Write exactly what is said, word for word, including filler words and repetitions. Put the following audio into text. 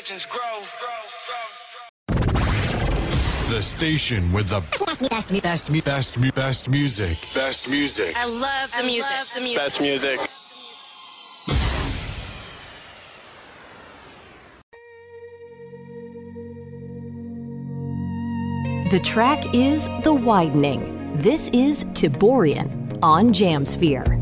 legends grow. The station with the best, best, best, best, best music. Best music. I love the I music. love the music. Best music. The track is The Widening. This is Tiborian on Jamsphere.